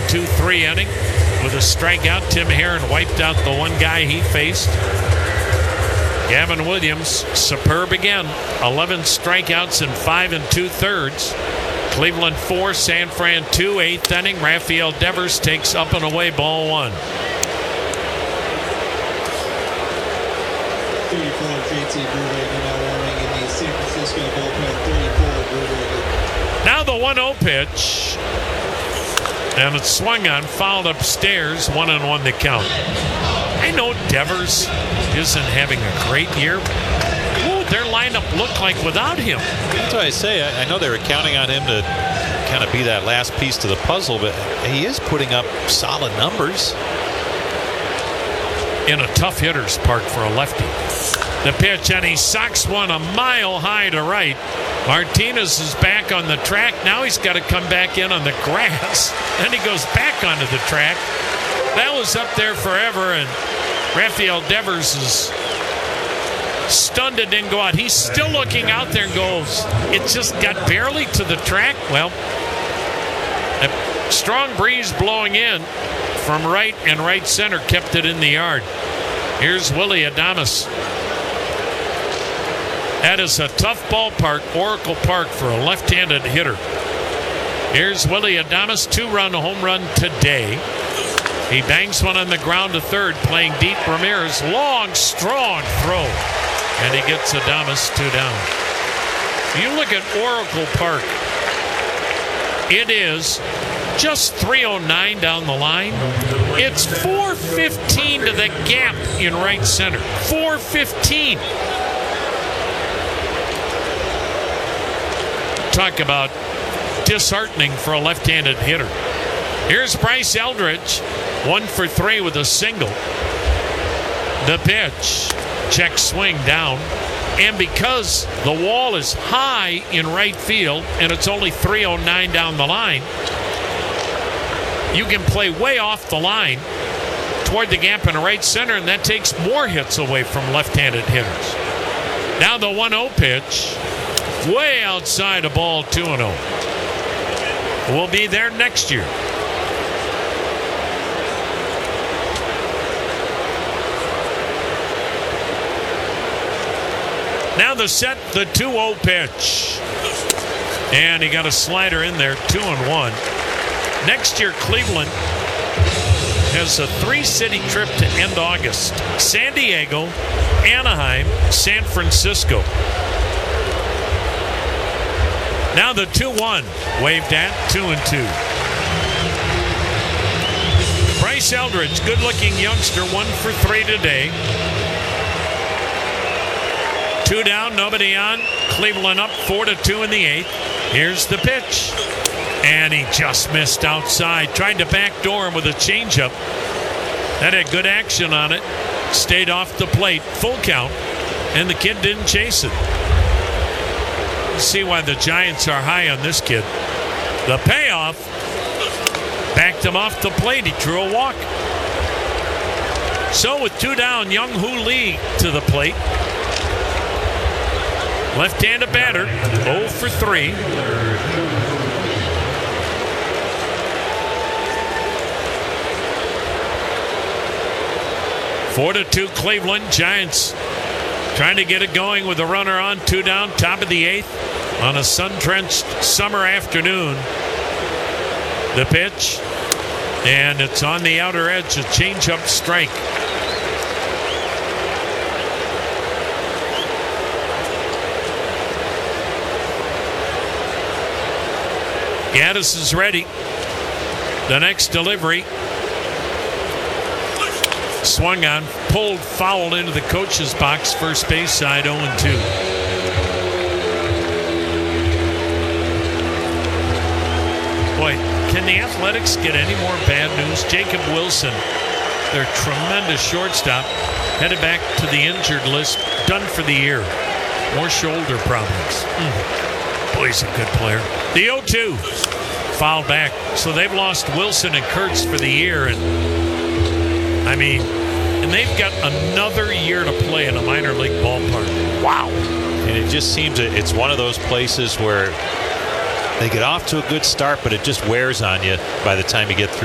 2-3 inning with a strikeout. Tim Herron wiped out the one guy he faced. Gavin Williams, superb again. 11 strikeouts in 5 2/3. Cleveland 4, San Fran 2, 8th inning. Rafael Devers takes up and away, ball 1. 34 JT Brubaker now warming in the San Francisco bullpen. 34 Brubaker. Now the 1-0 pitch. And it's swung on, fouled upstairs. 1-1 the count. I know Devers isn't having a great year. Ooh, their lineup looked like without him. That's what I say. I know they were counting on him to kind of be that last piece to the puzzle, but he is putting up solid numbers. In a tough hitter's park for a lefty. The pitch, and he socks one a mile high to right. Martinez is back on the track. Now he's got to come back in on the grass. Then he goes back onto the track. That was up there forever, and Rafael Devers is stunned it didn't go out. He's still looking out there and goes, it just got barely to the track. Well, a strong breeze blowing in from right and right center kept it in the yard. Here's Willy Adames. That is a tough ballpark, Oracle Park, for a left-handed hitter. Here's Willy Adames, 2-run home run today. He bangs one on the ground to third, playing deep. Ramirez, long, strong throw. And he gets Adames 2 down. You look at Oracle Park. It is just 309 down the line. It's 415 to the gap in right center. 415. Talk about disheartening for a left-handed hitter. Here's Bryce Eldridge, 1 for 3 with a single. The pitch, check swing down, and because the wall is high in right field and it's only 309 down the line, you can play way off the line toward the gap in right center, and that takes more hits away from left-handed hitters. Now the 1-0 pitch, way outside of ball 2-0. We'll be there next year. Now the set, the 2-0 pitch. And he got a slider in there, 2-1. Next year, Cleveland has a 3-city trip to end August. San Diego, Anaheim, San Francisco. Now the 2-1, waved at, 2-2. Bryce Eldridge, good-looking youngster, 1 for 3 today. 2 down, nobody on. Cleveland up 4-2 in the 8th. Here's the pitch. And he just missed outside. Tried to backdoor him with a changeup. That had good action on it. Stayed off the plate. Full count. And the kid didn't chase it. You see why the Giants are high on this kid. The payoff. Backed him off the plate. He drew a walk. So with 2 down, Young-Hoo Lee to the plate. Left-handed batter, 0 for 3. Four to 2 Cleveland. Giants trying to get it going with a runner on, 2 down, top of the 8th on a sun-drenched summer afternoon. The pitch, and it's on the outer edge, a change-up strike. Gaddis is ready. The next delivery. Swung on, pulled foul into the coach's box, first base side, 0-2. Boy, can the Athletics get any more bad news? Jacob Wilson, their tremendous shortstop, headed back to the injured list, done for the year. More shoulder problems. Boy, he's a good player. The 0-2, foul back. So they've lost Wilson and Kurtz for the year. And I mean, and they've got another year to play in a minor league ballpark. Wow. And it just seems that it's one of those places where they get off to a good start, but it just wears on you by the time you get through